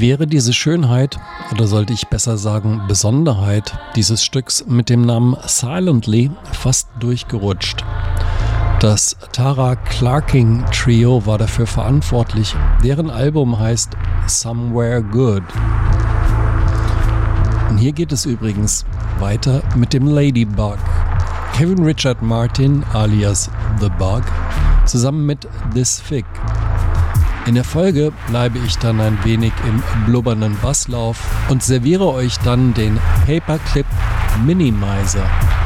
wäre diese Schönheit, oder sollte ich besser sagen Besonderheit dieses Stücks mit dem Namen Silently fast durchgerutscht. Das Tara Clarking Trio war dafür verantwortlich. Deren Album heißt Somewhere Good. Und hier geht es übrigens weiter mit dem Ladybug. Kevin Richard Martin alias The Bug zusammen mit This Fig. In der Folge bleibe ich dann ein wenig im blubbernden Basslauf und serviere euch dann den Paperclip Minimizer.